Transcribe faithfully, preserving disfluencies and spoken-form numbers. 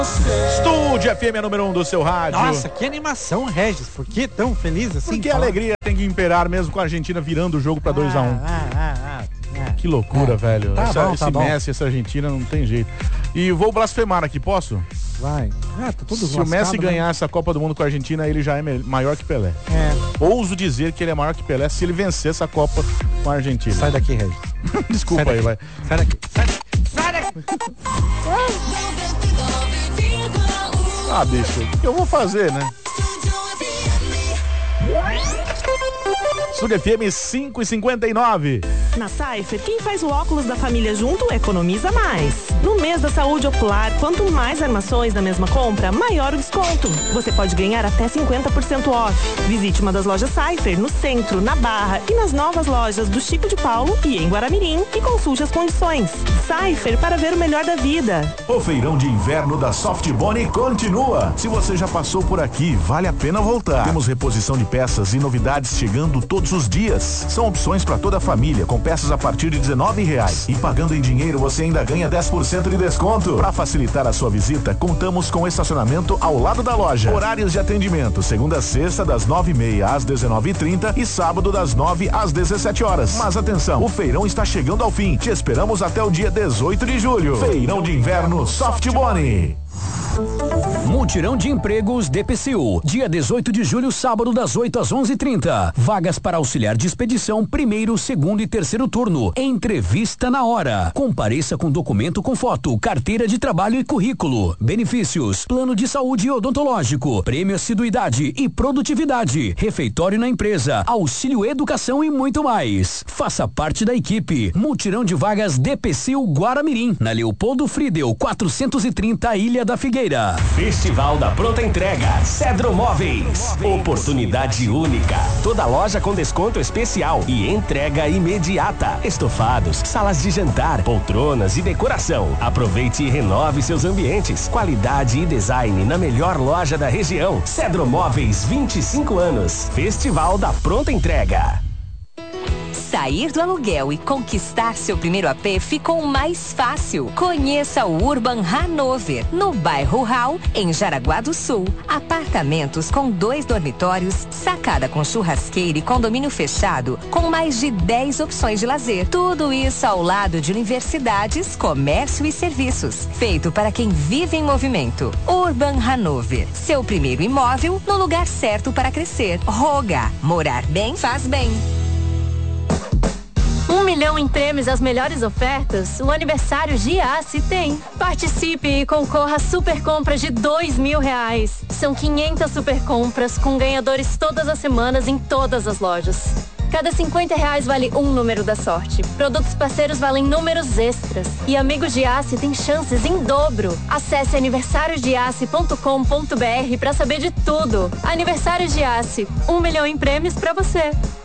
Estúdio F M é número um do seu rádio. Nossa, que animação, Regis. Por que tão feliz assim? Porque a alegria tem que imperar mesmo com a Argentina virando o jogo pra dois a um. Ah, ah, ah, ah. Que loucura, é. velho. Tá essa, bom, esse tá Messi, essa Argentina não tem jeito. E vou blasfemar aqui, posso? Vai. Ah, tá tudo Se o Messi né? ganhar essa Copa do Mundo com a Argentina, ele já é maior que Pelé. É. Ouso dizer que ele é maior que Pelé se ele vencer essa Copa com a Argentina. Sai daqui, Regis. Desculpa Sai aí, vai. Sai daqui. Sai daqui. Sai daqui. Ah, deixa. O que eu vou fazer, né? Estúdio F M cinco e cinquenta e nove. Na Cypher, quem faz o óculos da família junto economiza mais. No mês da saúde ocular, quanto mais armações na mesma compra, maior o desconto. Você pode ganhar até cinquenta por cento off. Visite uma das lojas Cypher no centro, na Barra e nas novas lojas do Chico de Paulo e em Guaramirim e consulte as condições. Cypher, para ver o melhor da vida. O feirão de inverno da Softbone continua. Se você já passou por aqui, vale a pena voltar. Temos reposição de peças e novidades chegando todos os dias. São opções para toda a família, com peças a partir de dezenove reais. E pagando em dinheiro, você ainda ganha dez por cento de desconto. Para facilitar a sua visita, contamos com estacionamento ao lado da loja. Horários de atendimento, segunda a sexta, das nove e meia às dezenove e trinta e sábado das nove às dezessete horas. Mas atenção, o feirão está chegando ao fim. Te esperamos até o dia dezoito de julho. Feirão de Inverno Softbone. Mutirão de Empregos D P C U, dia dezoito de julho, sábado, das oito às onze e trinta. Vagas para auxiliar de expedição, primeiro, segundo e terceiro turno. Entrevista na hora. Compareça com documento com foto, carteira de trabalho e currículo. Benefícios: plano de saúde odontológico, prêmio assiduidade e produtividade, refeitório na empresa, auxílio educação e muito mais. Faça parte da equipe. Mutirão de Vagas D P C U Guaramirim, na Leopoldo Friedel, quatrocentos e trinta, Ilha da Figueira. Festival da Pronta Entrega, Cedro Móveis. Oportunidade única. Toda loja com desconto especial e entrega imediata. Estofados, salas de jantar, poltronas e decoração. Aproveite e renove seus ambientes. Qualidade e design na melhor loja da região. Cedro Móveis, vinte e cinco anos. Festival da Pronta Entrega. Sair do aluguel e conquistar seu primeiro A P ficou mais fácil. Conheça o Urban Hanover, no bairro Hall, em Jaraguá do Sul. Apartamentos com dois dormitórios, sacada com churrasqueira e condomínio fechado, com mais de dez opções de lazer. Tudo isso ao lado de universidades, comércio e serviços. Feito para quem vive em movimento. Urban Hanover, seu primeiro imóvel no lugar certo para crescer. Roga, morar bem faz bem. Um milhão em prêmios, as melhores ofertas, o aniversário Giasse tem. Participe e concorra a super compras de dois mil reais. São quinhentas super compras com ganhadores todas as semanas em todas as lojas. Cada cinquenta reais vale um número da sorte. Produtos parceiros valem números extras. E Amigos Giasse tem chances em dobro. Acesse aniversário giasse ponto com ponto br para saber de tudo. Aniversário Giasse, um milhão em prêmios para você.